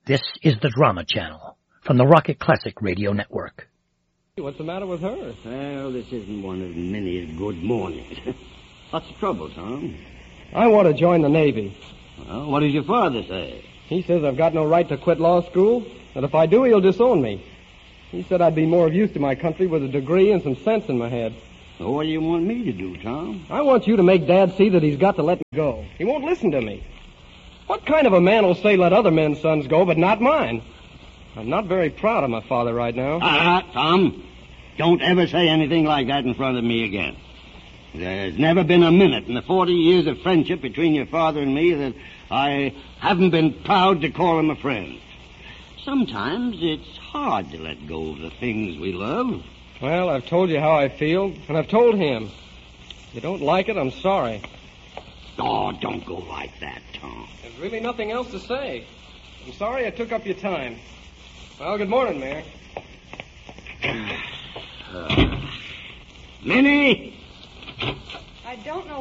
This is the Drama Channel from the Rocket Classic Radio Network. What's the matter with her? Well, this isn't one of many good mornings. What's the trouble, Tom? I want to join the Navy. Well, what does your father say? He says I've got no right to quit law school, that if I do, he'll disown me. He said I'd be more of use to my country with a degree and some sense in my head. Well, what do you want me to do, Tom? I want you to make Dad see that he's got to let me go. He won't listen to me. What kind of a man will say let other men's sons go, but not mine? I'm not very proud of my father right now. Tom, don't ever say anything like that in front of me again. There's never been a minute in the 40 years of friendship between your father and me that I haven't been proud to call him a friend. Sometimes it's hard to let go of the things we love. Well, I've told you how I feel, and I've told him. If you don't like it, I'm sorry. Oh, don't go like that, Tom. There's really nothing else to say. I'm sorry I took up your time. Well, good morning, Mayor. Minnie! I don't know